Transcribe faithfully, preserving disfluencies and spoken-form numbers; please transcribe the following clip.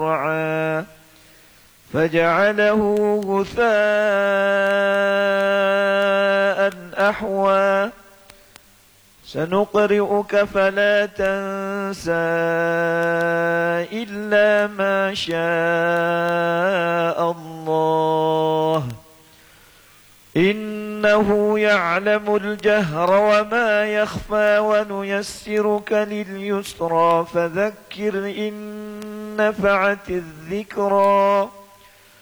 زرعا فجعله غثاء أحوى سنقرئك فلا تنسى إلا ما شاء الله إنه يعلم الجهر وما يخفى ونيسرك لليسرى فذكر إن نفعت الذكرى